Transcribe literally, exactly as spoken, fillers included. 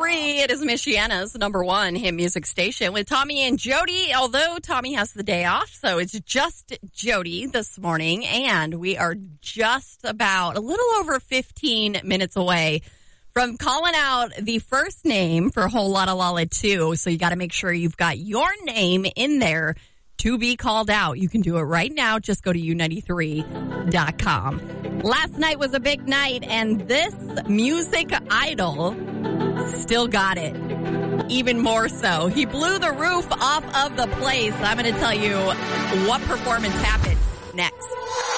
three, it is Michiana's number one hit music station with Tommy and Jody, although Tommy has the day off, so it's just Jody this morning, and we are just about a little over fifteen minutes away from calling out the first name for Whole Lotta Lala two, so you got to make sure you've got your name in there to be called out. You can do it right now. Just go to U ninety-three dot com. Last night was a big night, and this music idol still got it. Even more so. He blew the roof off of the place. I'm going to tell you what performance happened next.